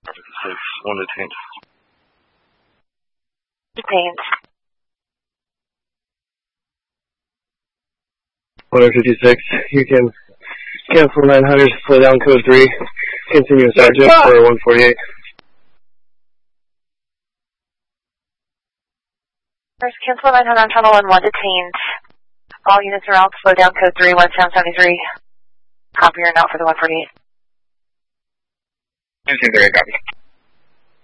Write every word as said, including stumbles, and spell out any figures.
fifty-six, one detained. Detained. one fifty-six, you can cancel nine hundred, slow down code three, continue subject for one forty-eight. First, cancel nine hundred on channel one, one detained. All units are out, slow down code three, one sound seventy-three. Copy your note for the one forty-eight. Anything there, copy.